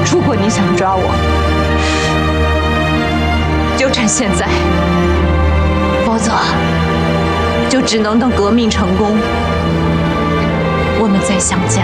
如果你想抓我，就趁现在，否则就只能等革命成功，我们再相见